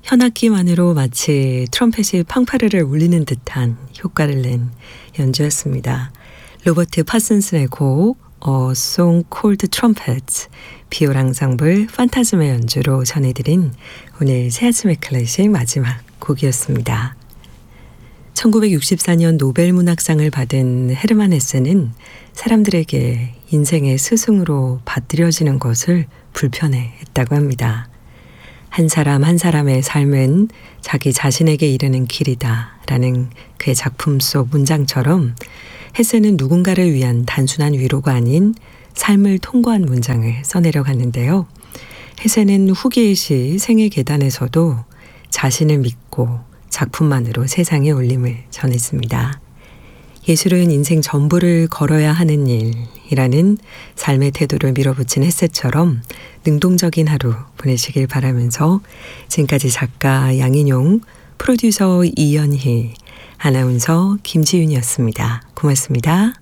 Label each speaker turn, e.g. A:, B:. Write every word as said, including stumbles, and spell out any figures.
A: 현악기만으로 마치 트럼펫이 팡파르를 울리는 듯한 효과를 낸 연주였습니다. 로버트 파슨슨의 곡 A Song Called Trumpet, 비올 앙상블 판타즘의 연주로 전해드린 오늘 새아침의 클래식 마지막 곡이었습니다. 천구백육십사 년 노벨 문학상을 받은 헤르만 헤세는 사람들에게 인생의 스승으로 받들여지는 것을 불편해했다고 합니다. 한 사람 한 사람의 삶은 자기 자신에게 이르는 길이다 라는 그의 작품 속 문장처럼 헤세는 누군가를 위한 단순한 위로가 아닌 삶을 통과한 문장을 써내려 갔는데요. 헤세는 후기의 시 생의 계단에서도 자신을 믿고 작품만으로 세상에 올림을 전했습니다. 예술은 인생 전부를 걸어야 하는 일이라는 삶의 태도를 밀어붙인 헤세처럼 능동적인 하루 보내시길 바라면서 지금까지 작가 양인용, 프로듀서 이연희, 아나운서 김지윤이었습니다. 고맙습니다.